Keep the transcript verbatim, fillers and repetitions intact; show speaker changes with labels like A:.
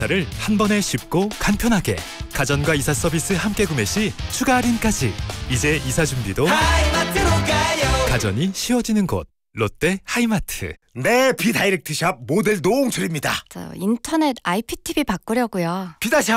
A: 를 한 번에 쉽고 간편하게 가전과 이사 서비스 함께 구매 시 추가 할인까지. 이제 이사 준비도
B: 하이마트로 가요.
A: 가전이 쉬워지는 곳 롯데 하이마트.
C: 네, 비다이렉트샵 모델 노홍철입니다.
D: 저 인터넷 아이피티비 바꾸려고요.
C: 비다샵